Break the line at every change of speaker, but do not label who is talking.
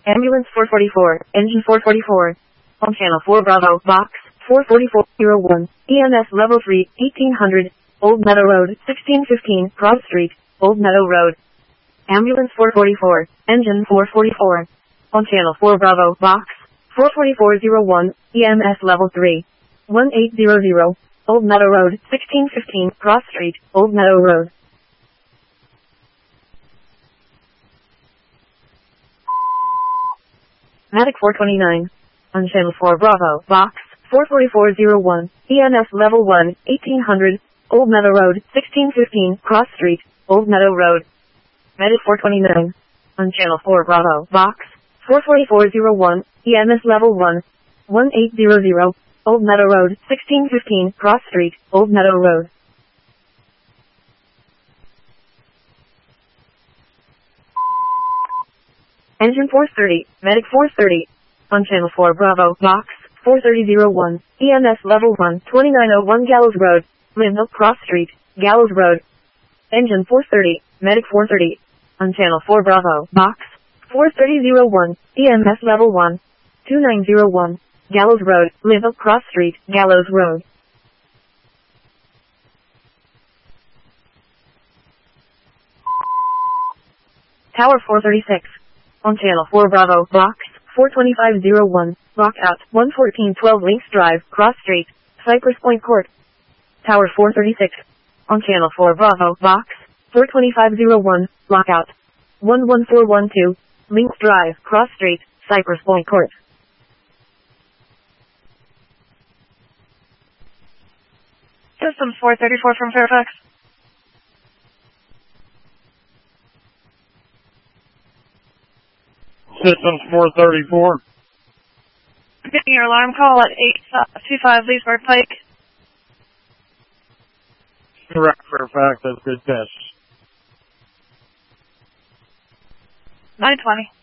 Ambulance 444, engine 444. On channel 4 Bravo, box 44401, EMS level 3, 1800, Old Meadow Road, 1615, Cross Street, Old Meadow Road. Ambulance 444, engine 444. On channel 4 Bravo, box 44401, EMS level 3, 1800, Old Meadow Road, 1615, Cross Street, Old Meadow Road. Medic 429. On channel 4 Bravo, box 44401, EMS level 1, 1800, Old Meadow Road, 1615, Cross Street, Old Meadow Road. Medic 429. On channel 4 Bravo, box 44401, EMS level 1, 1800, Old Meadow Road, 1615, Cross Street, Old Meadow Road. Engine 430, Medic 430. On channel 4 Bravo, box 43001, EMS level 1, 2901 Gallows Road, Linville Cross Street, Gallows Road. Engine 430, Medic 430. On channel 4 Bravo, box 43001, EMS level 1, 2901, Gallows Road, Linville Cross Street, Gallows Road. Tower 436. On channel 4 Bravo, box 42501, lockout 11412 Links Drive, Cross Street, Cypress Point Court. Tower 436. On channel 4 Bravo, box 42501, lockout 11412 Links Drive, Cross Street, Cypress Point Court.
System 434 from Fairfax.
Systems 434.
Getting your alarm call at 825 Leesburg Pike.
Correct, Fairfax. That's good test.
920.